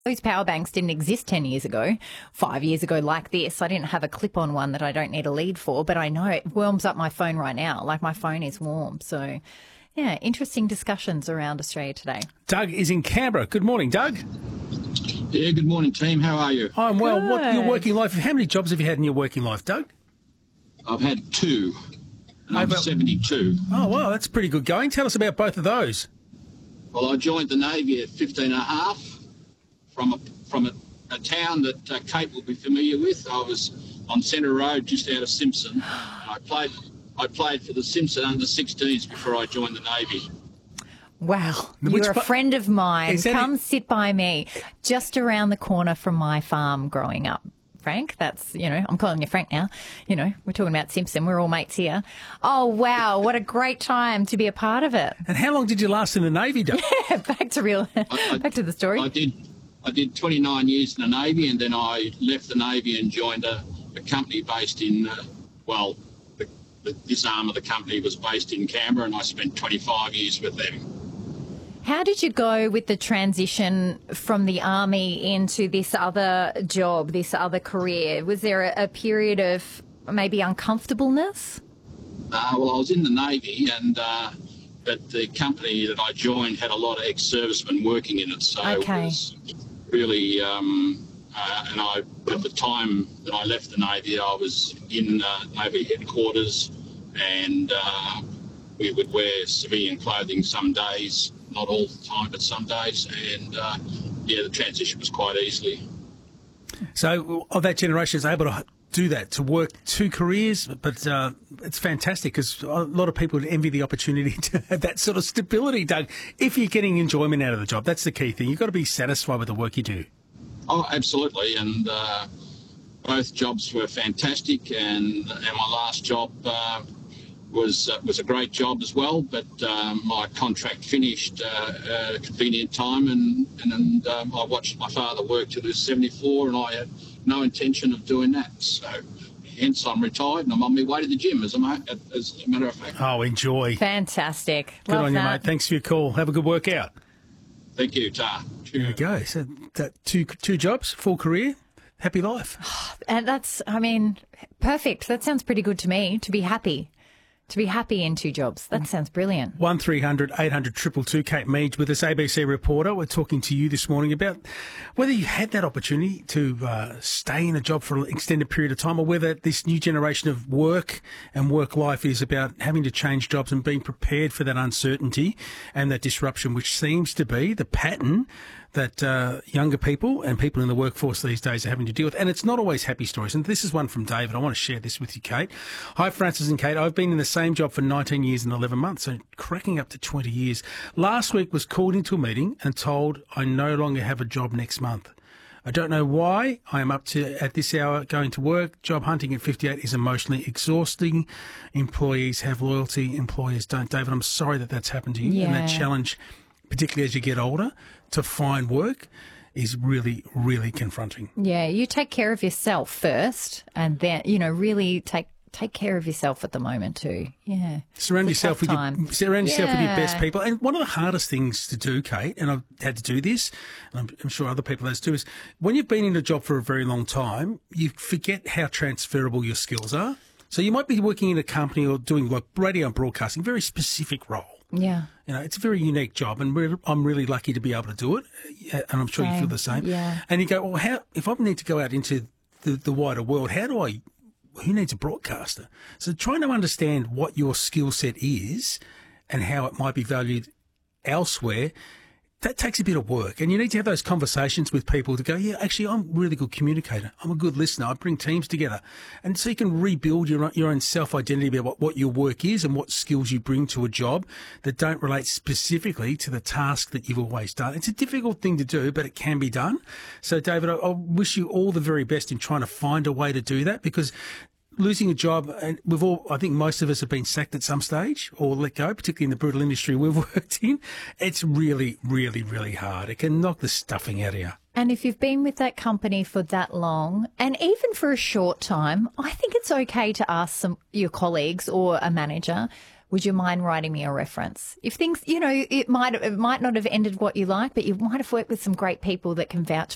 Those power banks didn't exist 10 years ago, 5 years ago like this. I didn't have a clip-on one that I don't need a lead for, but I know it warms up my phone right now. Like my phone is warm. So, yeah, interesting discussions around Australia today. Doug is in Canberra. Good morning, Doug. Yeah, good morning, team. How are you? I'm well. Good. What your working life? How many jobs have you had in your working life, Doug? I've had two, and I'm 72. Oh, wow, that's pretty good going. Tell us about both of those. Well, I joined the Navy at 15 and a half from a town that Kate will be familiar with. I was on Centre Road, just out of Simpson. I played for the Simpson under-16s before I joined the Navy. Wow, you're a friend of mine. Come sit by me, just around the corner from my farm growing up. Frank, that's, I'm calling you Frank now. We're talking about Simpson. We're all mates here. Oh, wow, what a great time to be a part of it. And how long did you last in the Navy, Doug? Yeah, back to the story. I did 29 years in the Navy, and then I left the Navy and joined a company based in, this arm of the company was based in Canberra, and I spent 25 years with them. How did you go with the transition from the Army into this other job, this other career? Was there a period of maybe uncomfortableness? Well, I was in the Navy, but the company that I joined had a lot of ex-servicemen working in it, so okay. It was really, at the time that I left the Navy, I was in Navy headquarters, and we would wear civilian clothing some days, not all the time, but some days, and the transition was quite easily. So, of that generation is able to do that, to work two careers, but it's fantastic because a lot of people would envy the opportunity to have that sort of stability, Doug. If you're getting enjoyment out of the job, that's the key thing. You've got to be satisfied with the work you do. Oh, absolutely, and both jobs were fantastic, and my last job was a great job as well, but my contract finished at a convenient time, and I watched my father work till he was 74, and I had no intention of doing that. So hence I'm retired and I'm on my way to the gym, as a matter of fact. Oh, enjoy. Fantastic. Good on you, mate. Thanks for your call. Have a good workout. Thank you, Ta. There we go. So that two jobs, full career, happy life. And that's, perfect. That sounds pretty good to me, to be happy. To be happy in two jobs. That sounds brilliant. 1300 800 222. Kate Mead with us, ABC reporter. We're talking to you this morning about whether you had that opportunity to stay in a job for an extended period of time, or whether this new generation of work and work life is about having to change jobs and being prepared for that uncertainty and that disruption, which seems to be the pattern that younger people and people in the workforce these days are having to deal with. And it's not always happy stories. And this is one from David. I want to share this with you, Kate. Hi, Francis and Kate. I've been in the same job for 19 years and 11 months, so cracking up to 20 years. Last week was called into a meeting and told I no longer have a job next month. I don't know why. I am up to, at this hour, going to work. Job hunting at 58 is emotionally exhausting. Employees have loyalty. Employers don't. David, I'm sorry that that's happened to you. Yeah. And that challenge, particularly as you get older, to find work is really, really confronting. Yeah, you take care of yourself first, and then, really take care of yourself at the moment too. Yeah. Surround yourself with your best people. And one of the hardest things to do, Kate, and I've had to do this, and I'm sure other people have too, is when you've been in a job for a very long time, you forget how transferable your skills are. So you might be working in a company or doing like radio and broadcasting, very specific role. Yeah. It's a very unique job, and I'm really lucky to be able to do it, and I'm sure you feel the same. Yeah. And you go, well, if I need to go out into the wider world, who needs a broadcaster? So trying to understand what your skill set is and how it might be valued elsewhere, that takes a bit of work. And you need to have those conversations with people to go, yeah, actually, I'm a really good communicator. I'm a good listener. I bring teams together. And so you can rebuild your own self-identity about what your work is and what skills you bring to a job that don't relate specifically to the task that you've always done. It's a difficult thing to do, but it can be done. So, David, I wish you all the very best in trying to find a way to do that, because losing a job, and I think most of us have been sacked at some stage or let go, particularly in the brutal industry we've worked in. It's really, really, really hard. It can knock the stuffing out of you. And if you've been with that company for that long, and even for a short time, I think it's okay to ask your colleagues or a manager, would you mind writing me a reference? If things, it might not have ended what you like, but you might have worked with some great people that can vouch